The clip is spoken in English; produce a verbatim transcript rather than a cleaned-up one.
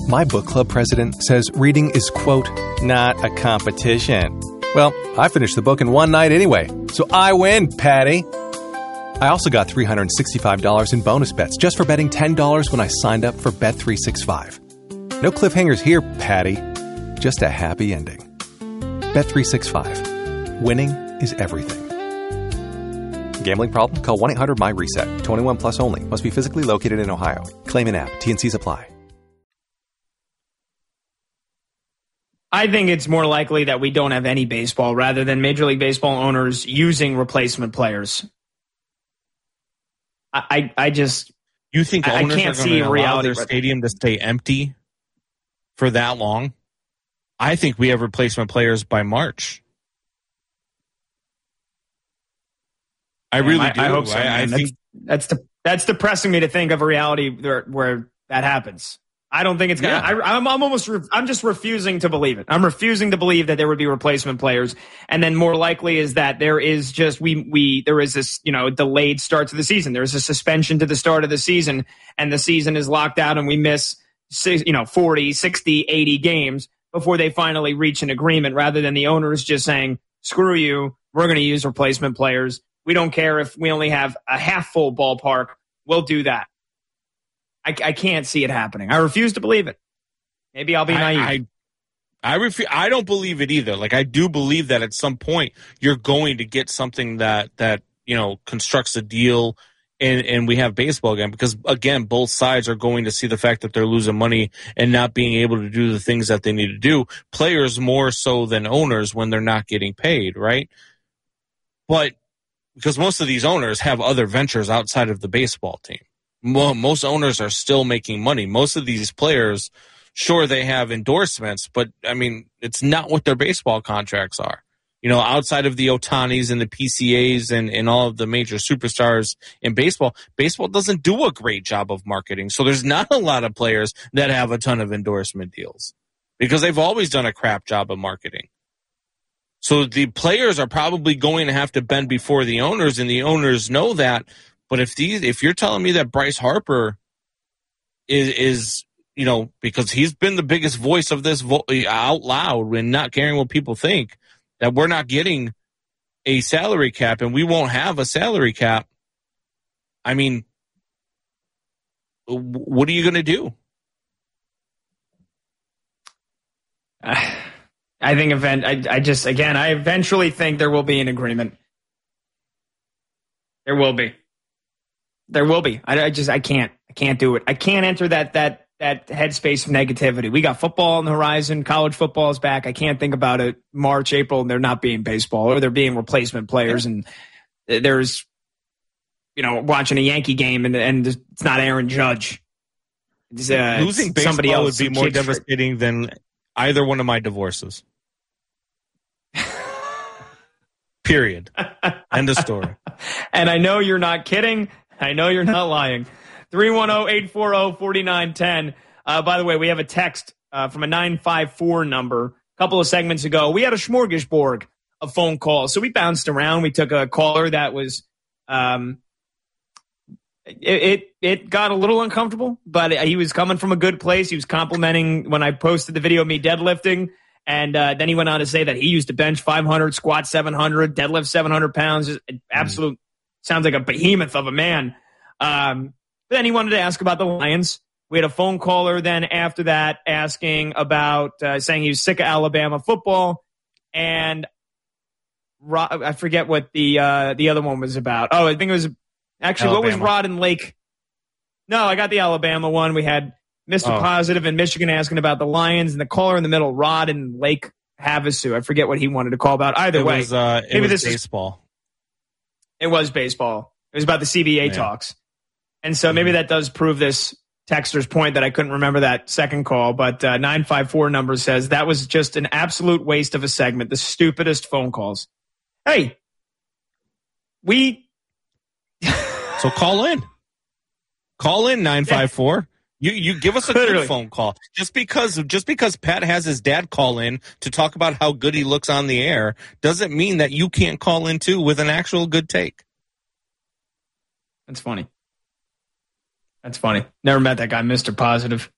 My book club president says reading is, quote, not a competition. Well, I finished the book in one night anyway, so I win, Patty. I also got three hundred sixty-five dollars in bonus bets just for betting ten dollars when I signed up for Bet three sixty-five. No cliffhangers here, Patty. Just a happy ending. Bet three sixty-five. Winning is everything. Gambling problem? Call one eight hundred my reset. twenty-one plus only. Must be physically located in Ohio. Claim in app. T N Cs apply. I think it's more likely that we don't have any baseball rather than Major League Baseball owners using replacement players. I, I, I just... You think I, owners I can't are going to allow their right. stadium to stay empty for that long? I think we have replacement players by March. I Damn, really I, do. I hope so. I, I that's, think that's the, that's depressing me to think of a reality where, where that happens. I don't think it's gonna. Yeah. I, I'm, I'm almost. Re, I'm just refusing to believe it. I'm refusing to believe that there would be replacement players, and then more likely is that there is just we we there is this you know delayed start to the season. There is a suspension to the start of the season, and the season is locked out, and we miss you know forty, sixty, eighty games before they finally reach an agreement. Rather than the owners just saying, "Screw you, we're going to use replacement players. We don't care if we only have a half full ballpark. We'll do that." I, I can't see it happening. I refuse to believe it. Maybe I'll be naive. I, I, I, refu- I don't believe it either. Like, I do believe that at some point you're going to get something that, that you know, constructs a deal and, and we have baseball again. Because, again, both sides are going to see the fact that they're losing money and not being able to do the things that they need to do. Players more so than owners when they're not getting paid, right? But because most of these owners have other ventures outside of the baseball team. Well, most owners are still making money. Most of these players, sure, they have endorsements, but, I mean, it's not what their baseball contracts are. You know, outside of the Ohtanis and the P C As and, and all of the major superstars in baseball, baseball doesn't do a great job of marketing. So there's not a lot of players that have a ton of endorsement deals because they've always done a crap job of marketing. So the players are probably going to have to bend before the owners, and the owners know that. But if these, if you're telling me that Bryce Harper is, is, you know, because he's been the biggest voice of this vo- out loud and not caring what people think, that we're not getting a salary cap and we won't have a salary cap, I mean, what are you going to do? Uh, I think event. I, I just again, I eventually think there will be an agreement. There will be. There will be. I, I just I can't. I can't do it. I can't enter that that that headspace of negativity. We got football on the horizon. College football is back. I can't think about it. March, April, and there not being baseball or there being replacement players, and there's, you know, watching a Yankee game and and it's not Aaron Judge. It's, uh, Losing baseball somebody else would be more kicks for- devastating than either one of my divorces. Period. End of story. And I know you're not kidding. I know you're not lying. three one zero, eight four zero, four nine one zero. Uh, by the way, we have a text uh, from a nine five four number. A couple of segments ago, we had a smorgasbord of phone calls. So we bounced around. We took a caller that was, um, it, it, it got a little uncomfortable, but he was coming from a good place. He was complimenting when I posted the video of me deadlifting. And uh, then he went on to say that he used to bench five hundred, squat seven hundred, deadlift seven hundred pounds. Absolute, mm. Sounds like a behemoth of a man. Um, but then he wanted to ask about the Lions. We had a phone caller then after that asking about, uh, saying he was sick of Alabama football. And Rod, I forget what the uh, the other one was about. Oh, I think it was, actually, Alabama. What was Rod and Lake? No, I got the Alabama one. We had Mister Oh. Positive in Michigan asking about the Lions, and the caller in the middle, Rod and Lake Havasu. I forget what he wanted to call about. Either it way, was, uh, it maybe was this baseball. Is, it was baseball. It was about the C B A yeah. talks. And so maybe that does prove this texter's point that I couldn't remember that second call. But uh, nine five four number says that was just an absolute waste of a segment. The stupidest phone calls. Hey, we. So call in. Call in nine five four. You you give us a Literally. good phone call. Just because just because Pat has his dad call in to talk about how good he looks on the air doesn't mean that you can't call in too with an actual good take. That's funny. That's funny. Never met that guy, Mister Positive.